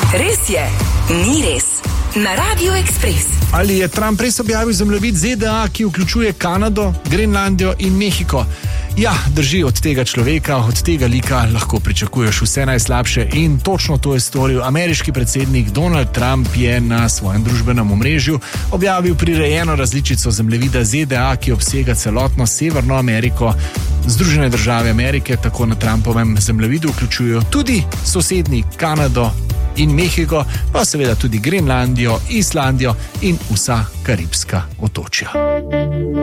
Res je, ni res. Na Radio Express. Ali je Trump res objavil zemljevid ZDA, ki vključuje Kanado, Grenlandijo in Mehiko? Ja, drži, od tega človeka, od tega lika lahko pričakuješ vse najslabše in točno to je storil ameriški predsednik Donald Trump. Je na svojem družbenem omrežju objavil prirejeno različico zemljevida ZDA, ki obsega celotno Severno Ameriko. Združene države Amerike tako na Trumpovem zemljevidu vključujejo tudi sosednji Kanado in Mehiko, pa seveda tudi Grenlandijo, Islandijo in vsa karibska otočja.